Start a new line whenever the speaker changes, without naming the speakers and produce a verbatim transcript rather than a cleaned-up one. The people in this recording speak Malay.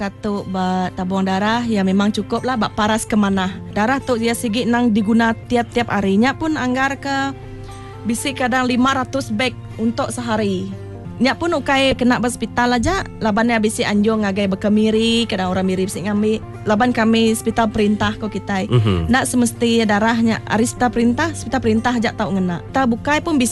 katuk ba tabung darah ya memang cukup lah bak paras kemana. Darah tu dia sigi nang diguna tiap-tiap harinya pun anggar ke bisi kadang lima ratus beg untuk sehari. Nyak pun ukai kena hospital aja, labannya bisi anjung ngagai bekemiri, kadang orang mirip sing ngambil. Laban kami hospital perintah ko kita. Mm-hmm. Nak semesti darahnya, ari hospital perintah, hospital perintah aja tau ngena. Ta bukai pun bisa